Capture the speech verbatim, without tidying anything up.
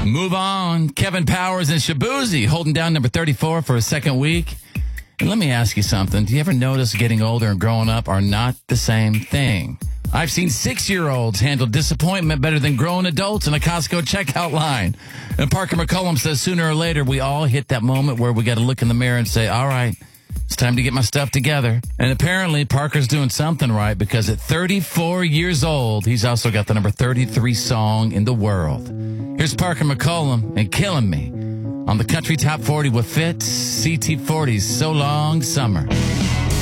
Move on. Kevin Powers and Shabuzi holding down number thirty-four for a second week. And let me ask you something. Do you ever notice getting older and growing up are not the same thing? I've seen six-year-olds handle disappointment better than grown adults in a Costco checkout line. And Parker McCollum says sooner or later we all hit that moment where we got to look in the mirror and say, all right, it's time to get my stuff together. And apparently Parker's doing something right because at thirty-four years old, he's also got the number thirty-three song in the world. Here's Parker McCollum and Killing Me on the Country Top forty with Fitz, C T forty's So Long Summer.